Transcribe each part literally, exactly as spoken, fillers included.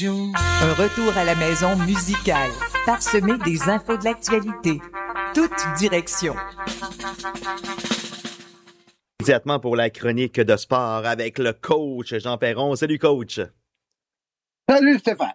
Un retour à la maison musicale, parsemé des infos de l'actualité. Toute direction. Immédiatement pour la chronique de sport avec le coach Jean Perron. Salut coach. Salut Stéphane.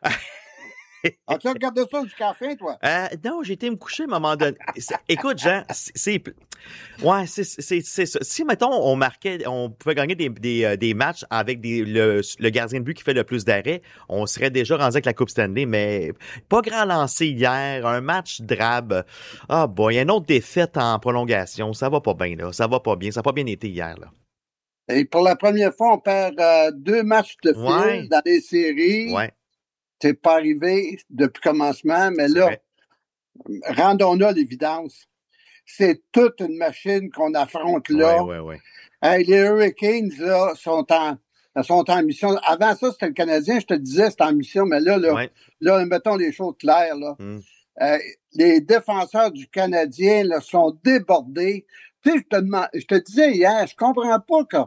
As-tu regardé ça jusqu'à la fin, toi? Euh, non, j'ai été me coucher à un moment donné. Écoute, Jean, c'est... Ouais, c'est, c'est, c'est ça. Si, mettons, on marquait, on pouvait gagner des, des, des matchs avec des, le, le gardien de but qui fait le plus d'arrêts, on serait déjà rendu avec la Coupe Stanley, mais pas grand lancé hier, un match drabe. Ah bon, il y a une autre défaite en prolongation. Ça va pas bien, là. Ça va pas bien. Ça n'a pas bien été hier, là. Et pour la première fois, on perd euh, deux matchs de fil ouais. dans les séries. Ouais. C'est pas arrivé depuis le commencement, mais là, rendons-nous à l'évidence. C'est toute une machine qu'on affronte là. Ouais, ouais, ouais. Hey, les Hurricanes, là, sont en, sont en mission. Avant ça, c'était le Canadien, je te disais, c'était en mission, mais là, là, ouais. là mettons les choses claires, là. Mm. Euh, les défenseurs du Canadien, là, sont débordés. Tu sais, je te demande, je te disais hier, je comprends pas qu'on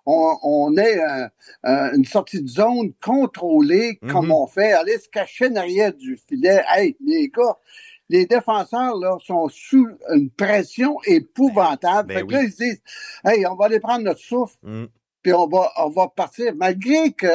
on ait euh, euh, une sortie de zone contrôlée mm-hmm. comme on fait, aller se cacher derrière du filet. Hey, les gars, les défenseurs là sont sous une pression épouvantable. Ben, ben fait que oui. là, ils se disent, hey, on va aller prendre notre souffle, mm. puis on va, on va partir. Malgré que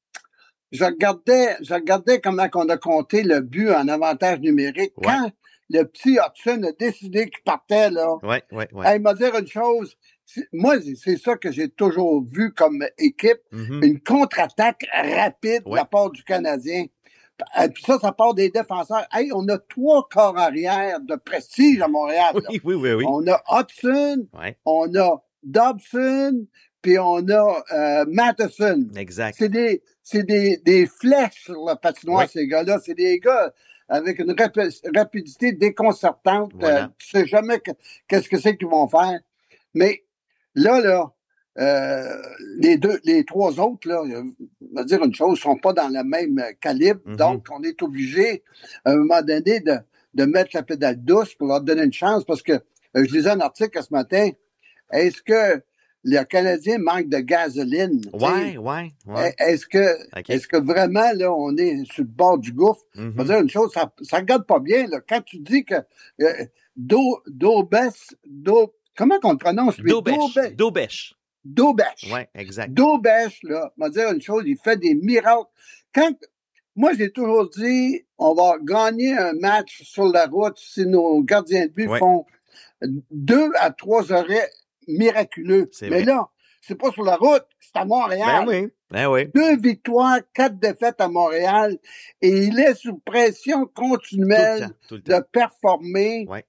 je regardais, je regardais comment on a compté le but en avantage numérique. Ouais. Quand le petit Hudson a décidé qu'il partait, là, ouais, ouais, ouais. Hey, il m'a dit une chose. Moi, c'est ça que j'ai toujours vu comme équipe, mm-hmm. une contre-attaque rapide ouais. de la part du Canadien. Et puis ça, ça part des défenseurs. Hey, on a trois corps arrière de prestige à Montréal. Oui, oui, oui, oui. On a Hudson, ouais. on a Dobson, puis on a euh, Matheson. Exact. C'est des, c'est des, des flèches sur la patinoire, oui. ces gars-là. C'est des gars avec une rap- rapidité déconcertante. Voilà. Euh, tu sais jamais que, qu'est-ce que c'est qu'ils vont faire. Mais là, là, euh, les deux, les trois autres, là, je vais dire une chose, sont pas dans le même calibre. Mm-hmm. Donc, on est obligé, à un moment donné, de, de mettre la pédale douce pour leur donner une chance parce que euh, je lisais un article ce matin. Est-ce que le Canadien manque de gasoline? Ouais, ouais, ouais. Est-ce que, okay. est-ce que vraiment, là, on est sur le bord du gouffre? Mm-hmm. Je veux dire une chose, ça, ça regarde pas bien, là. Quand tu dis que, euh, Do, Dobes, Do, comment qu'on le prononce, lui? Dobèche. Dobèche. Dobèche. Oui, exact. Dobèche, là, on va dire une chose, il fait des miracles. Quand, moi, j'ai toujours dit, on va gagner un match sur la route si nos gardiens de but ouais. font deux à trois arrêts miraculeux. C'est Mais vrai. là, c'est pas sur la route, c'est à Montréal. Ben oui, ben oui. Deux victoires, quatre défaites à Montréal, et il est sous pression continuelle tout le temps, tout le temps. de performer. Ouais.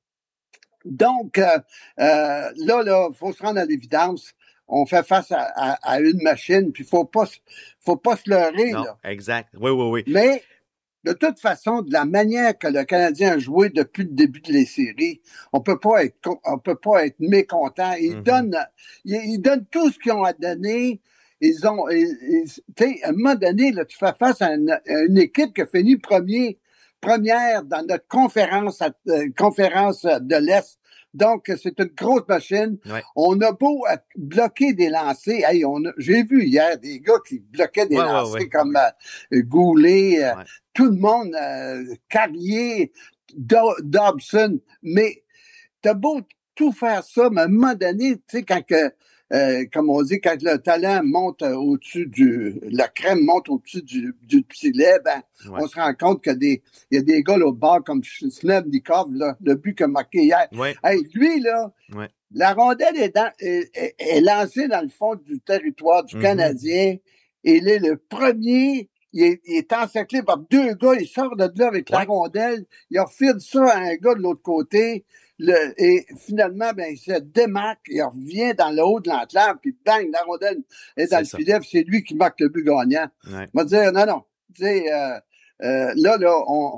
Donc, euh, euh, là, là, faut se rendre à l'évidence. On fait face à, à, à une machine, puis faut pas, faut pas se leurrer. Non, là. exact. Oui, oui, oui. Mais, de toute façon, de la manière que le Canadien a joué depuis le début de les séries, on peut pas être, on peut pas être mécontent. Ils mm-hmm. donnent, ils, ils donnent tout ce qu'ils ont à donner. Ils ont, tu sais, à un moment donné, là, tu fais face à une, à une équipe qui a fini premier, première dans notre conférence, euh, conférence de l'Est. Donc, c'est une grosse machine. Ouais. On a beau bloquer des lancers. Hey, on a, j'ai vu hier des gars qui bloquaient des ouais, lancers ouais, ouais. comme euh, Goulet, euh, ouais. tout le monde, euh, Carrier, Do- Dobson. Mais t'as beau tout faire ça, mais à un moment donné, tu sais, quand que, euh, comme on dit, quand le talent monte euh, au-dessus du, la crème monte au-dessus du, du filet, ben, ouais. on se rend compte qu'il y a des, il y a des gars là au bord comme Snebnikov, là, le but qu'il a marqué hier. Ouais. Hey, lui, là, ouais. la rondelle est, dans, est, est, est lancée dans le fond du territoire du mm-hmm. Canadien. Et il est le premier, il est, il est encerclé par deux gars, il sort de là avec ouais. la rondelle, il refile ça à un gars de l'autre côté. Le, et finalement, ben, il se démarque, il revient dans le haut de l'enclave, puis bang, la rondelle est dans c'est le ça. Filet, c'est lui qui marque le but gagnant. Ouais. On va dire, non, non, tu sais, euh, euh, là, là, on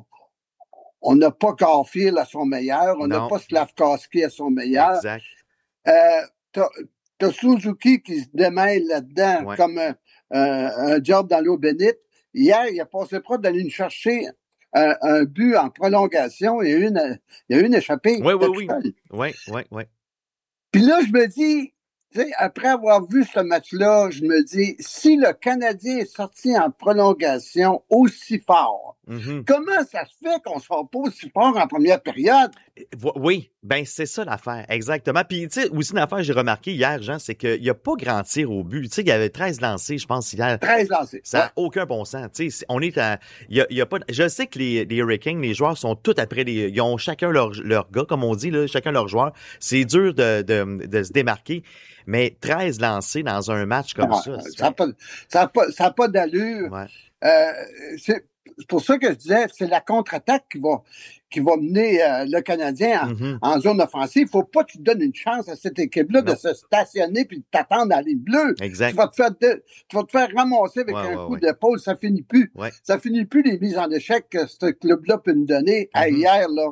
on n'a pas Caulfield à son meilleur, on n'a pas Slavkovski à son meilleur. Exact. Euh, t'as, t'as Suzuki qui se démêle là-dedans ouais. comme un, un, un job dans l'eau bénite. Hier, il a passé proche d'aller nous chercher Un, un but en prolongation, il y a une, il y a une échappée. Oui, oui, oui. Oui, oui, oui. Puis là, je me dis, Tu sais, après avoir vu ce match-là, je me dis, si le Canadien est sorti en prolongation aussi fort, mm-hmm. comment ça se fait qu'on ne soit pas aussi fort en première période? Oui, ben c'est ça l'affaire, exactement. Puis, tu sais, aussi une affaire que j'ai remarqué hier, Jean, c'est qu'il n'y a pas grand tir au but. Tu sais, il y avait treize lancés, je pense, hier. treize lancés. Ça n'a ouais. aucun bon sens. Tu sais, on est à... Il y a, il y a pas... Je sais que les, les Hurricanes, les joueurs sont tous après les... Ils ont chacun leur, leur gars, comme on dit, là, chacun leur joueur. C'est dur de, de, de se démarquer. Mais treize lancés dans un match comme ouais, ça. Ça n'a pas, ça pas, ça pas d'allure. Ouais. Euh, c'est pour ça que je disais, c'est la contre-attaque qui va, qui va mener euh, le Canadien en, mm-hmm. en zone offensive. Il ne faut pas que tu donnes une chance à cette équipe-là non. de se stationner puis de t'attendre à la ligne bleue. Exact. Tu vas te faire, de, tu vas te faire ramasser avec ouais, un ouais, coup ouais. d'épaule. Ça finit plus. Ouais. Ça finit plus les mises en échec que ce club-là peut nous donner. Mm-hmm. À hier, là,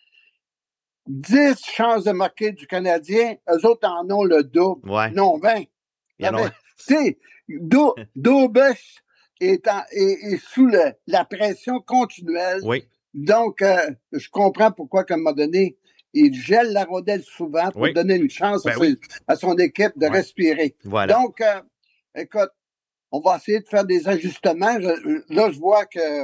dix chances de marquer du Canadien, eux autres en ont le double. Ouais. Non, vingt. Tu sais, Daubèche est, en, est, est sous le, la pression continuelle. Oui. Donc, euh, je comprends pourquoi, comme m'a donné, il gèle la rondelle souvent pour oui. donner une chance ben à, oui. ses, à son équipe de ouais. respirer. Voilà. Donc, euh, écoute, on va essayer de faire des ajustements. Je, là, je vois que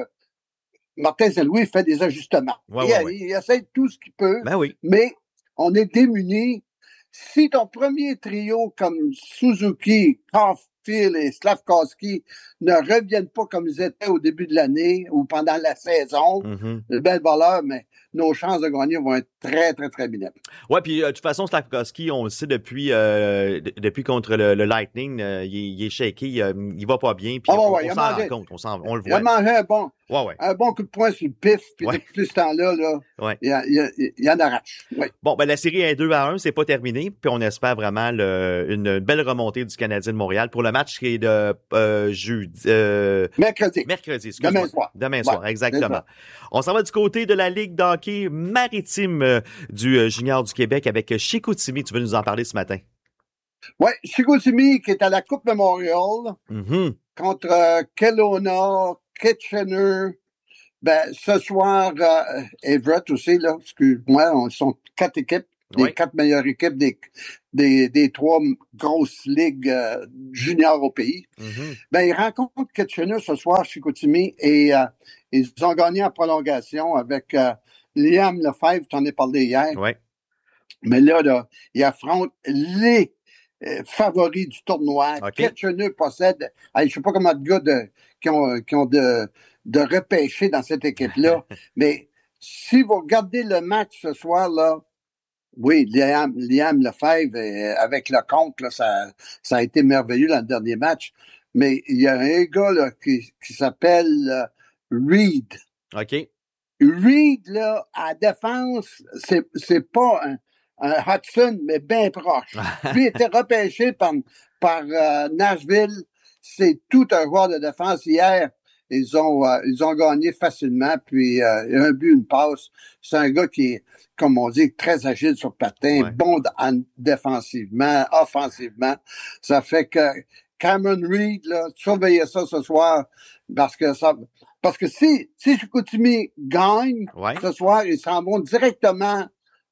Martin Saint-Louis fait des ajustements. Ouais, il, ouais, ouais. il essaie tout ce qu'il peut, ben oui. mais on est démunis. Si ton premier trio comme Suzuki, Caulfield et Slavkovski ne reviennent pas comme ils étaient au début de l'année ou pendant la saison, mm-hmm. belle valeur, mais nos chances de gagner vont être très, très, très bénéfiques. Oui, puis euh, de toute façon, Slavkovski, on le sait depuis euh, d- depuis contre le, le Lightning, euh, il, il est shaky, il, euh, il va pas bien, puis ah, ouais, on, ouais, on s'en mangé, rend compte, on, s'en, on le voit. Il a mangé un bon, ouais, ouais. un bon coup de poing sur le pif, puis ouais. depuis ce temps-là, là, ouais. il, il, il en arrache. Ouais. Bon, ben la série est deux à un, c'est pas terminé, puis on espère vraiment le, une belle remontée du Canadien de Montréal pour le match qui est de euh, jeudi. Euh, mercredi. Mercredi, excuse-moi. Demain soir. Demain soir, ouais, exactement. On s'en va du côté de la Ligue d'hockey maritime euh, du euh, Junior du Québec avec Chicoutimi. Tu veux nous en parler ce matin? Oui, Chicoutimi qui est à la Coupe Memorial mm-hmm. contre euh, Kelowna, Kitchener. Ben, ce soir, euh, Everett aussi, là, excuse-moi, on sont quatre équipes, les oui. quatre meilleures équipes des, des, des trois grosses ligues euh, juniors au pays. Mm-hmm. Ben, ils rencontrent Kitchener ce soir, Chicoutimi, et euh, ils ont gagné en prolongation avec euh, Liam Lefebvre, tu en as parlé hier. Oui. Mais là, là, ils affrontent les euh, favoris du tournoi. Okay. Kitchener possède, je ne sais pas comment de gars de, qui ont, qui ont de, de repêcher dans cette équipe-là. Mais si vous regardez le match ce soir, là, oui, Liam, Liam Lefebvre, euh, avec le compte, là, ça, ça a été merveilleux dans le dernier match. Mais il y a un gars là, qui, qui s'appelle euh, Reed. OK. Reed, là, à défense, c'est, c'est pas un, un Hudson, mais bien proche. Lui était repêché par, par euh, Nashville. C'est tout un joueur de défense. Hier, ils ont euh, ils ont gagné facilement, puis euh, un but, une passe. C'est un gars qui est, comme on dit, très agile sur patin, ouais. bon en, défensivement, offensivement. Ça fait que Cameron Reed, là, surveillez ça ce soir, parce que ça, parce que si, si Chicoutimi gagne ouais. ce soir, ils s'en vont directement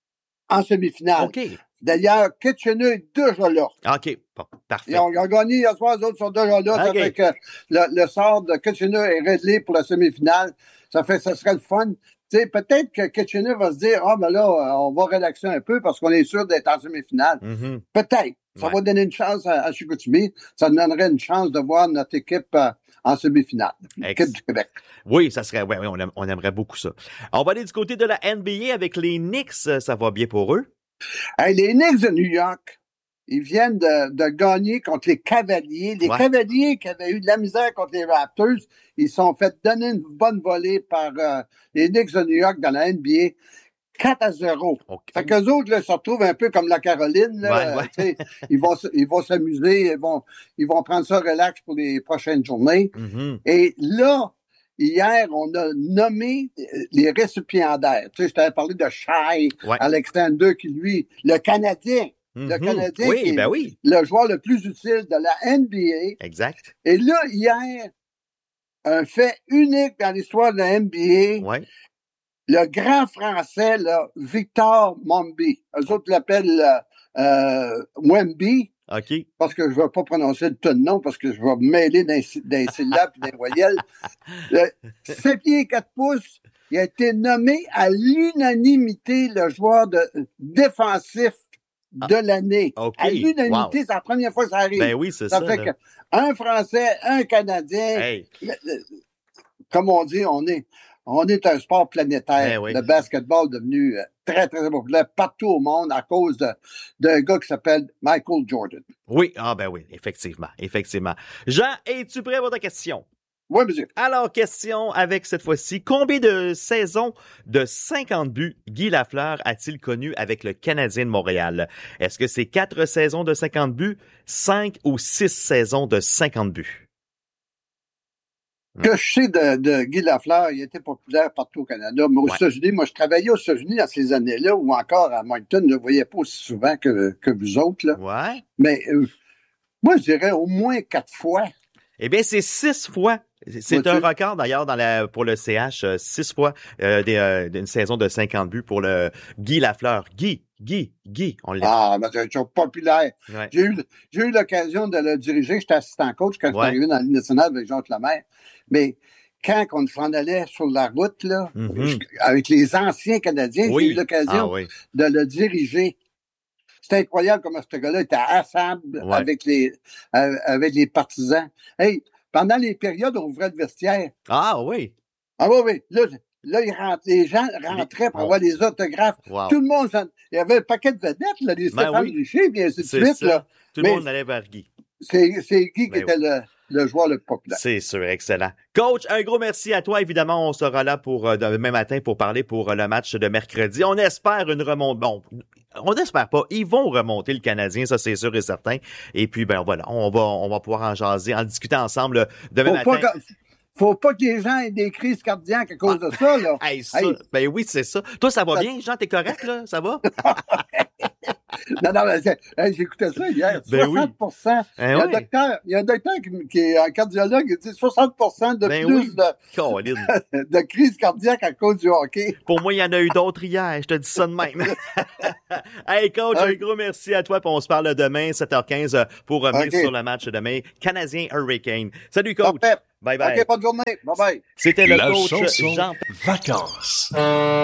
en semi-finale. Okay. D'ailleurs, Kitchener est déjà là. OK, bon, parfait. Ils ont, ils ont gagné hier soir, les autres sont déjà là. Okay. Ça fait que le, le sort de Kitchener est réglé pour la semi-finale. Ça fait que ça serait le fun. Tu sais, peut-être que Kitchener va se dire, ah, ben là, on va relaxer un peu parce qu'on est sûr d'être en semi-finale. Mm-hmm. Peut-être. Ça ouais. va donner une chance à, à Chicoutimi. Ça nous donnerait une chance de voir notre équipe euh, en semi-finale. L'équipe du Québec. Oui, ça serait, ouais, ouais, on, aime, on aimerait beaucoup ça. On va aller du côté de la N B A avec les Knicks. Ça va bien pour eux? Hey, les Knicks de New York, ils viennent de, de gagner contre les Cavaliers. Les ouais. Cavaliers qui avaient eu de la misère contre les Raptors, ils sont fait donner une bonne volée par euh, les Knicks de New York dans la N B A. quatre à zéro. Okay. Fait qu'eux autres, là, se retrouvent un peu comme la Caroline. Là, ouais, ouais. ils, vont, ils vont s'amuser, ils vont, ils vont prendre ça relax pour les prochaines journées. Mm-hmm. Et là, hier, on a nommé les récipiendaires. Tu sais, je t'avais parlé de Shai ouais. Alexander, qui lui, le Canadien, mm-hmm. le Canadien oui, qui ben est oui. le joueur le plus utile de la N B A. Exact. Et là, hier, un fait unique dans l'histoire de la N B A, ouais. le grand français, là, Victor Mombi, eux autres l'appellent euh, Wemby, OK. Parce que je ne vais pas prononcer le ton de nom, parce que je vais me mêler d'un syllabes et d'un voyelles. sept pieds et quatre pouces, il a été nommé à l'unanimité le joueur de, défensif de l'année. OK. À l'unanimité, Wow. c'est la première fois que ça arrive. Ben oui, c'est ça. Ça fait là. qu'un Français, un Canadien, Hey. le- le- comme on dit, on est, on est un sport planétaire. Ben oui. Le basketball est devenu euh, très, très populaire partout au monde à cause de- d'un gars qui s'appelle Michael Jordan. Oui, ah ben oui, effectivement, effectivement. Jean, es-tu prêt pour ta question? Oui, monsieur. Alors, question avec cette fois-ci. Combien de saisons de cinquante buts Guy Lafleur a-t-il connu avec le Canadien de Montréal? Est-ce que c'est quatre saisons de cinquante buts, cinq ou six saisons de cinquante buts? Ce que je sais de, de Guy Lafleur, il était populaire partout au Canada. Mais aux Ouais. États-Unis, moi, je travaillais aux États-Unis dans ces années-là, ou encore à Moncton, je ne le voyais pas aussi souvent que, que vous autres. Là. Ouais. Mais euh, moi, je dirais au moins quatre fois. Eh bien, c'est six fois. C'est Vois-tu? un record d'ailleurs dans la pour le C H, euh, six fois euh, des, euh, d'une saison de cinquante buts pour le Guy Lafleur. Guy, Guy, Guy, on l'a. Ah, mais c'est un show populaire. Ouais. J'ai eu, j'ai eu l'occasion de le diriger. J'étais assistant coach quand je suis Ouais. arrivé dans la Ligue nationale avec Jean Lemaire. Mais quand on s'en allait sur la route, là, Mhm. je- avec les anciens Canadiens, Oui. j'ai eu l'occasion Ah oui. de le diriger. C'était incroyable comment ce gars-là était affable Ouais. avec les euh, avec les partisans. Hey, pendant les périodes, on ouvrait le vestiaire. Ah oui. Ah oui, oui. Là, là il rentre, les gens rentraient pour Oh. avoir les autographes. Wow. Tout le monde, s'en- il y avait un paquet de vedettes, là, des Ben Stéphane oui. Richer, puis ainsi de C'est suite. ça. Là. Tout le Mais- monde allait vers Guy. C'est, c'est Guy qui Ben était le, le joueur le plus populaire. C'est sûr, excellent. Coach, un gros merci à toi. Évidemment, on sera là pour euh, demain matin pour parler pour euh, le match de mercredi. On espère une remontée. Bon, on n'espère pas. Ils vont remonter le Canadien, ça c'est sûr et certain. Et puis, ben voilà, on va, on va pouvoir en jaser, en discuter ensemble euh, demain Faut matin. pas, que, faut pas que les gens aient des crises cardiaques à cause de ça, là. Hey, ça, Hey. ben oui, c'est ça. Toi, ça va Ça- bien, Jean? T'es correct, là? Ça va? Non, non, mais c'est- hey, j'écoutais ça hier. Ben oui. soixante pour cent. Eh il, y a un oui. docteur, il y a un docteur qui, qui est un cardiologue qui dit soixante pour cent de Ben plus oui. Colin. de, de crises cardiaques à cause du hockey. Pour moi, il y en a eu d'autres hier. Je te dis ça de même. Hey, coach, un Ok. gros merci à toi. Puis on se parle demain, sept heures quinze, euh, pour revenir Ok. sur le match de demain. Canadien Hurricane. Salut, coach. Parfait. Bye bye. OK, bonne journée. Bye bye. C'était le La coach chanson Jean Vacances.